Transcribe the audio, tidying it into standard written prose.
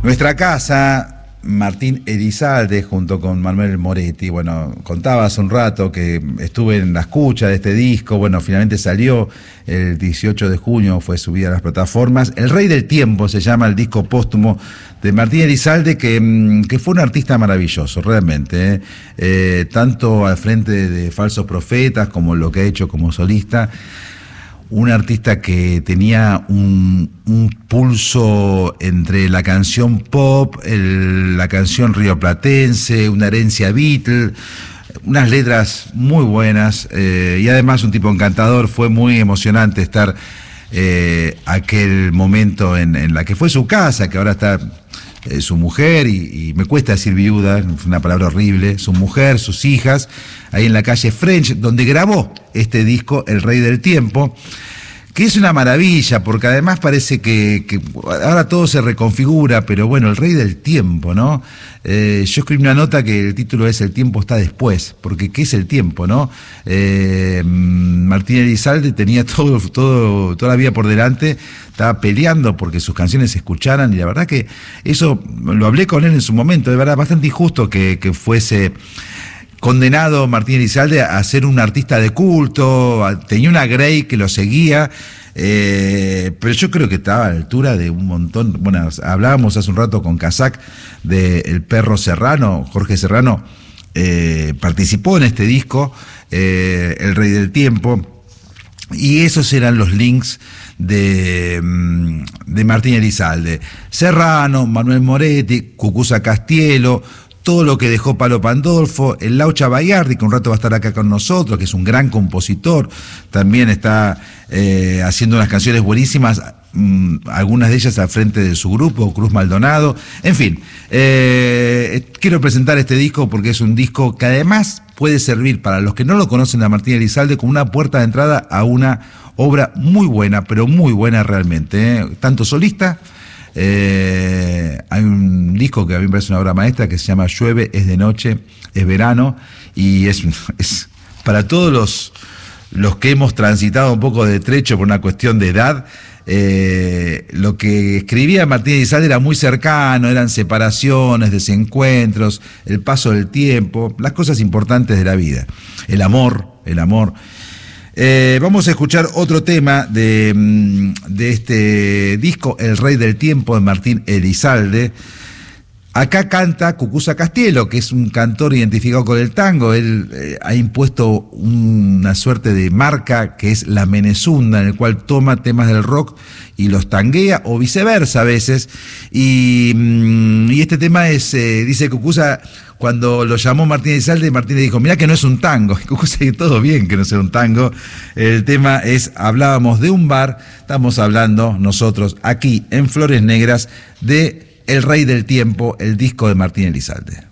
Nuestra casa, Martín Elizalde, junto con Manuel Moretti. Bueno, contaba hace un rato que estuve en la escucha de este disco. Bueno, finalmente salió el 18 de junio, fue subida a las plataformas. El Rey del Tiempo se llama el disco póstumo de Martín Elizalde, que fue un artista maravilloso, realmente, tanto al frente de Falsos Profetas como lo que ha hecho como solista. Un artista que tenía un pulso entre la canción pop, la canción rioplatense, una herencia Beatle, unas letras muy buenas, y además un tipo encantador. Fue muy emocionante estar aquel momento en la que fue su casa, que ahora está su mujer, y me cuesta decir viuda, es una palabra horrible, su mujer, sus hijas, ahí en la calle French, donde grabó este disco, El Rey del Tiempo, que es una maravilla, porque además parece que ahora todo se reconfigura, pero bueno, El Rey del Tiempo, ¿no? Yo escribí una nota que el título es El tiempo está después, porque ¿qué es el tiempo, no? Martín Elizalde tenía toda la vida por delante, estaba peleando porque sus canciones se escucharan, y la verdad que eso lo hablé con él en su momento, de verdad, bastante injusto que fuese condenado Martín Elizalde a ser un artista de culto. Tenía una Grey que lo seguía, pero yo creo que estaba a la altura de un montón. Bueno, hablábamos hace un rato con Casac del Perro Serrano, Jorge Serrano, participó en este disco, El Rey del Tiempo, y esos eran los links de Martín Elizalde. Serrano, Manuel Moretti, Cucuza Castielo, todo lo que dejó Palo Pandolfo, el Laucha Bayardi, que un rato va a estar acá con nosotros, que es un gran compositor, también está haciendo unas canciones buenísimas, algunas de ellas al frente de su grupo, Cruz Maldonado. En fin, quiero presentar este disco porque es un disco que además puede servir para los que no lo conocen a Martín Elizalde como una puerta de entrada a una obra muy buena, pero muy buena realmente, tanto solista. Hay un disco que a mí me parece una obra maestra que se llama Llueve, es de noche, es verano, y es para todos los que hemos transitado un poco de trecho por una cuestión de edad. Lo que escribía Martín Elizalde era muy cercano, eran separaciones, desencuentros, el paso del tiempo, las cosas importantes de la vida, el amor. Vamos a escuchar otro tema de este disco, El Rey del Tiempo, de Martín Elizalde. Acá canta Cucuza Castielo, que es un cantor identificado con el tango. Él ha impuesto una suerte de marca que es la menezunda, en el cual toma temas del rock y los tanguea, o viceversa a veces. Y este tema es, dice Cucuza, cuando lo llamó Martín Elizalde, Martín le dijo, mirá que no es un tango. Y Cucuza dice, todo bien que no sea un tango. El tema es, hablábamos de un bar, estamos hablando nosotros aquí en Flores Negras de El Rey del Tiempo, el disco de Martín Elizalde.